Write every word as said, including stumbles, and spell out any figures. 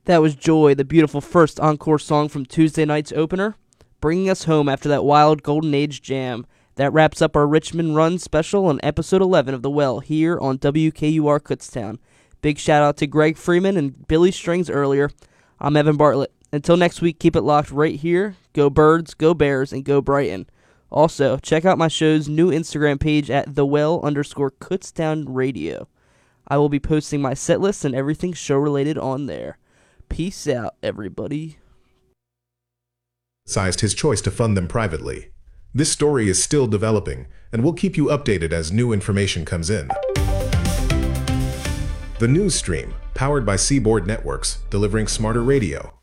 That was Joy, the beautiful first encore song from Tuesday night's opener, bringing us home after that wild Golden Age jam. That wraps up our Richmond Run special on episode eleven of The Well here on W K U R Kutztown. Big shout out to Greg Freeman and Billy Strings earlier. I'm Evan Bartlett. Until next week, keep it locked right here. Go Birds, go Bears, and go Brighton. Also, check out my show's new Instagram page at The Well underscore Kutztown Radio. I will be posting my set list and everything show related on there. Peace out, everybody. Sized his choice to fund them privately. This story is still developing, and we'll keep you updated as new information comes in. The News Stream, powered by Seaboard Networks, delivering smarter radio.